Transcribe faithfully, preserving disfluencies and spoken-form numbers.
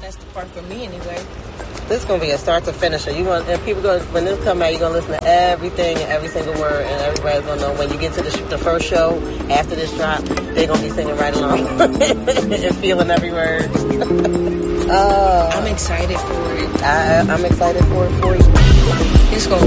That's the part for me anyway. This is gonna be a start to finish. You want and people going when this come out, you're gonna listen to everything and every single word, and everybody's gonna know when you get to the, the first show after this drop, they're gonna be singing right along and feeling every word. uh, I'm excited for it. I, I'm excited for it for you. It's gonna